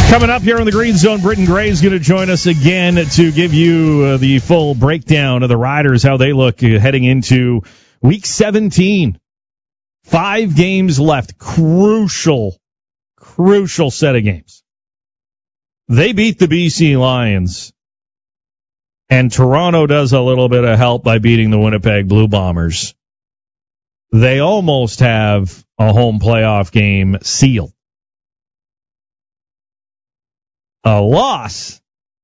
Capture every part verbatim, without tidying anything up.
Coming up here on the Green Zone, Britton Gray is going to join us again to give you uh, the full breakdown of the Riders, how they look uh, heading into Week seventeen. Five games left. Crucial, crucial set of games. They beat the B C Lions, and Toronto does a little bit of help by beating the Winnipeg Blue Bombers. They almost have a home playoff game sealed. A loss,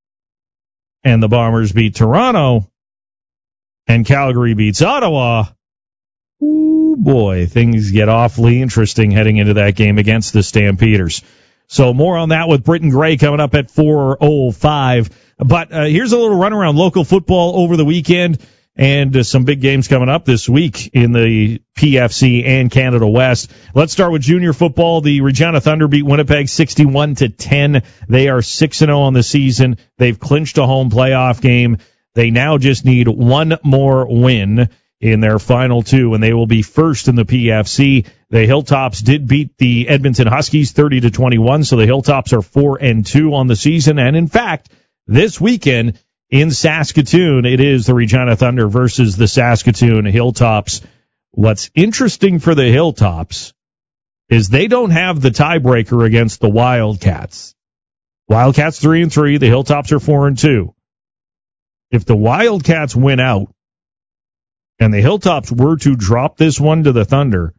and the Bombers beat Toronto, and Calgary beats Ottawa. Ooh, boy, things get awfully interesting heading into that game against the Stampeders. So more on that with Britton Gray coming up at four oh five. But uh, here's a little run around local football over the weekend, and uh, some big games coming up this week in the P F C and Canada West. Let's start with junior football. The Regina Thunder beat Winnipeg sixty-one to ten. They are six and oh on the season. They've clinched a home playoff game. They now just need one more win in their final two, and they will be first in the P F C. The Hilltops did beat the Edmonton Huskies thirty to twenty-one, so the Hilltops are four and two on the season. And in fact, this weekend in Saskatoon, it is the Regina Thunder versus the Saskatoon Hilltops. What's interesting for the Hilltops is they don't have the tiebreaker against the Wildcats. Wildcats three and three, the Hilltops are four and two. If the Wildcats win out and the Hilltops were to drop this one to the Thunder,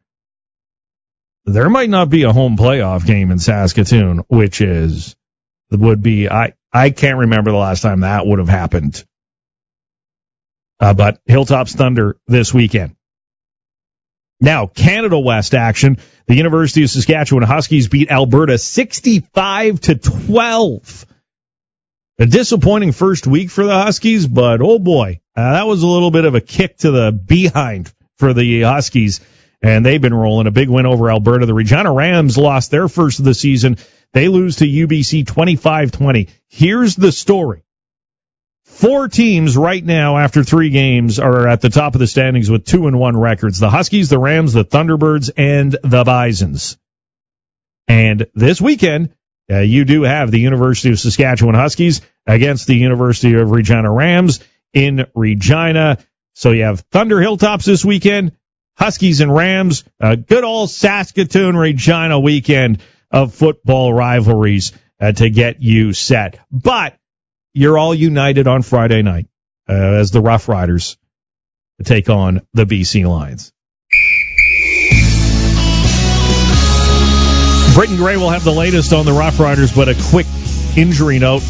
there might not be a home playoff game in Saskatoon, which is would be I I can't remember the last time that would have happened. Uh, but Hilltops Thunder this weekend. Now, Canada West action. The University of Saskatchewan Huskies beat Alberta sixty-five to twelve. A disappointing first week for the Huskies, but oh boy, uh, that was a little bit of a kick to the behind for the Huskies, and they've been rolling. A big win over Alberta. The Regina Rams lost their first of the season. They lose to U B C twenty-five twenty. Here's the story. Four teams right now after three games are at the top of the standings with two and one records. The Huskies, the Rams, the Thunderbirds, and the Bisons. And this weekend, uh, you do have the University of Saskatchewan Huskies against the University of Regina Rams in Regina. So you have Thunder Hilltops this weekend, Huskies and Rams, a good old Saskatoon Regina weekend of football rivalries uh, to get you set. But you're all united on Friday night uh, as the Rough Riders take on the B C Lions. Britton Gray will have the latest on the Rough Riders, but a quick injury note.